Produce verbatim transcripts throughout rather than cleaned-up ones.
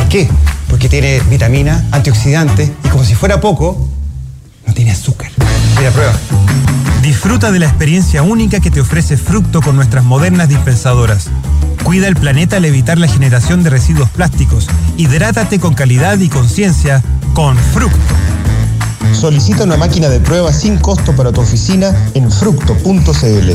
qué? Porque tiene vitamina, antioxidantes y como si fuera poco, no tiene azúcar. Mira, prueba. Disfruta de la experiencia única que te ofrece Fructo con nuestras modernas dispensadoras. Cuida el planeta al evitar la generación de residuos plásticos. Hidrátate con calidad y conciencia con Fructo. Solicita una máquina de prueba sin costo para tu oficina en fructo punto cl.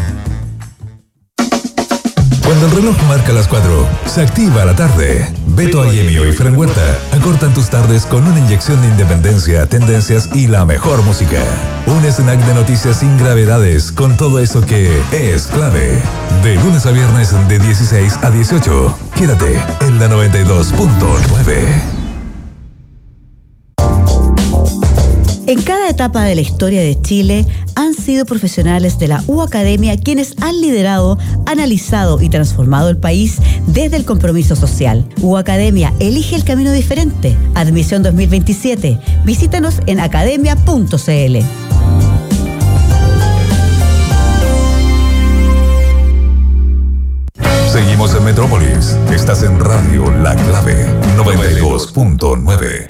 Cuando el reloj marca las cuatro, se activa la tarde. Beto Ayemio y Fran Huerta acortan tus tardes con una inyección de independencia, tendencias y la mejor música. Un snack de noticias sin gravedades con todo eso que es clave. De lunes a viernes de dieciséis a dieciocho. Quédate en la noventa y dos punto nueve. En cada etapa de la historia de Chile han sido profesionales de la U Academia quienes han liderado, analizado y transformado el país desde el compromiso social. U Academia, elige el camino diferente. Admisión dos mil veintisiete. Visítanos en academia punto cl. Seguimos en Metrópolis. Estás en Radio La Clave noventa y dos punto nueve.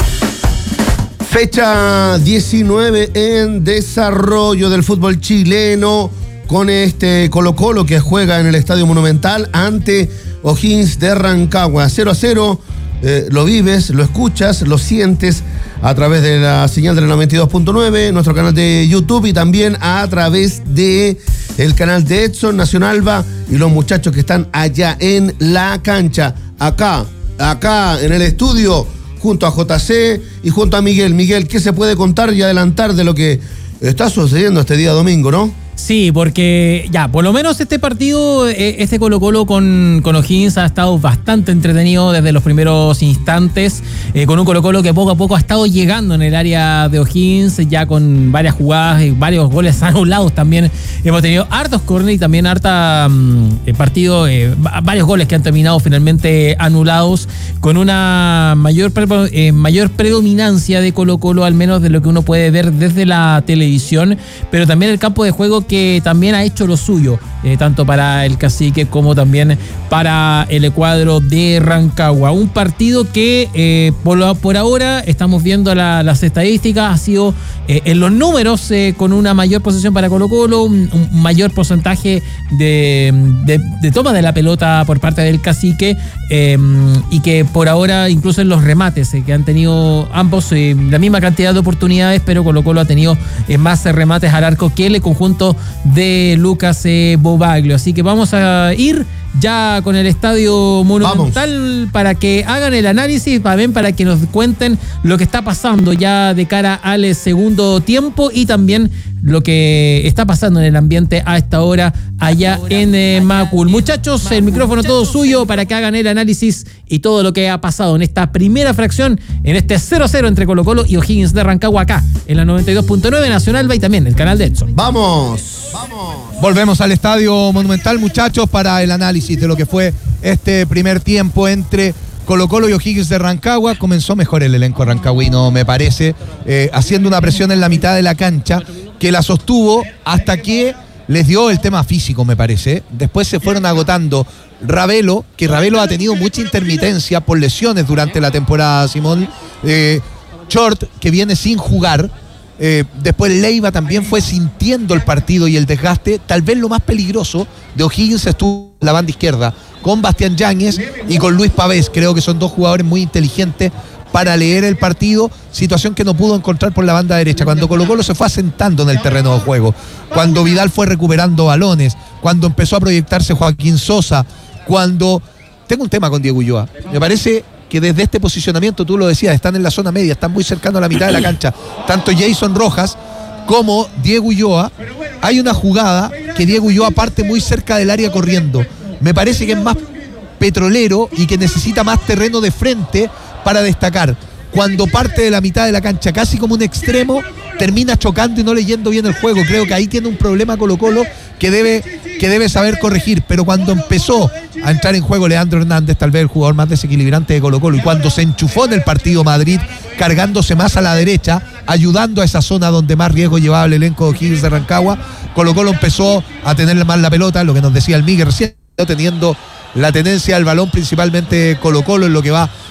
Fecha diecinueve en desarrollo del fútbol chileno con este Colo-Colo que juega en el Estadio Monumental ante O'Higgins de Rancagua. cero a cero, eh, lo vives, lo escuchas, lo sientes a través de la señal de la noventa y dos punto nueve, nuestro canal de YouTube y también a través de el canal de Edson Nacionalba y los muchachos que están allá en la cancha. Acá, acá en el estudio, junto a J C y junto a Miguel. Miguel, ¿qué se puede contar y adelantar de lo que está sucediendo este día domingo, no? Sí, porque ya, por lo menos este partido, este Colo-Colo con, con O'Higgins ha estado bastante entretenido desde los primeros instantes, eh, con un Colo-Colo que poco a poco ha estado llegando en el área de O'Higgins, ya con varias jugadas y varios goles anulados también. Hemos tenido hartos córner y también harta eh, partido, eh, varios goles que han terminado finalmente anulados, con una mayor, eh, mayor predominancia de Colo-Colo, al menos de lo que uno puede ver desde la televisión, pero también el campo de juego que también ha hecho lo suyo, eh, tanto para el Cacique como también para el cuadro de Rancagua. Un partido que eh, por, lo, por ahora estamos viendo la, las estadísticas, ha sido eh, en los números eh, con una mayor posesión para Colo-Colo, un, un mayor porcentaje de, de, de toma de la pelota por parte del Cacique, eh, y que por ahora incluso en los remates eh, que han tenido ambos eh, la misma cantidad de oportunidades, pero Colo-Colo ha tenido eh, más remates al arco que el conjunto de Lucas eh, Bobaglio. Así que vamos a ir ya con el Estadio Monumental. Vamos. Para que hagan el análisis, también para que nos cuenten lo que está pasando ya de cara al segundo tiempo y también lo que está pasando en el ambiente a esta hora allá en eh, Macul. Muchachos, el micrófono todo suyo para que hagan el análisis y todo lo que ha pasado en esta primera fracción, en este cero a cero entre Colo-Colo y O'Higgins de Rancagua, acá en la noventa y dos punto nueve Nacionalba y también el canal de Edson. ¡Vamos! ¡Vamos! Volvemos al Estadio Monumental, muchachos, para el análisis de lo que fue este primer tiempo entre Colo-Colo y O'Higgins de Rancagua. Comenzó mejor el elenco rancagüino, me parece, eh, haciendo una presión en la mitad de la cancha que la sostuvo hasta que les dio el tema físico, me parece. Después se fueron agotando. Ravelo, que Ravelo ha tenido mucha intermitencia por lesiones durante la temporada, Simón. Eh, Short, que viene sin jugar. Eh, después Leiva también fue sintiendo el partido y el desgaste. Tal vez lo más peligroso de O'Higgins estuvo en la banda izquierda, con Bastián Yáñez y con Luis Pavés. Creo que son dos jugadores muy inteligentes para leer el partido, situación que no pudo encontrar por la banda derecha. Cuando Colo-Colo se fue asentando en el terreno de juego, cuando Vidal fue recuperando balones, cuando empezó a proyectarse Joaquín Sosa, cuando... Tengo un tema con Diego Ulloa. Me parece que desde este posicionamiento, tú lo decías, están en la zona media, están muy cercanos a la mitad de la cancha. Tanto Jason Rojas como Diego Ulloa. Hay una jugada que Diego Ulloa parte muy cerca del área corriendo. Me parece que es más petrolero y que necesita más terreno de frente para destacar. Cuando parte de la mitad de la cancha, casi como un extremo, termina chocando y no leyendo bien el juego. Creo que ahí tiene un problema Colo-Colo que debe, que debe saber corregir. Pero cuando empezó a entrar en juego Leandro Hernández, tal vez el jugador más desequilibrante de Colo-Colo, y cuando se enchufó en el partido Madrid, cargándose más a la derecha, ayudando a esa zona donde más riesgo llevaba el elenco de O'Higgins de Rancagua, Colo-Colo empezó a tener más la pelota, lo que nos decía el Miguel recién, teniendo la tenencia al balón, principalmente Colo-Colo en lo que va